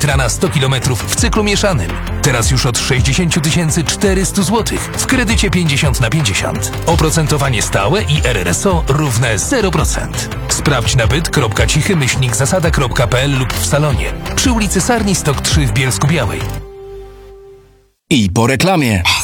litra na 100 km w cyklu mieszanym. Teraz już od 60 400 zł w kredycie 50/50. Oprocentowanie stałe i RRSO równe 0%. Sprawdź na byt.cichy-zasada.pl lub w salonie przy ulicy Sarni Stok 3 w Bielsku-Białej. I po reklamie.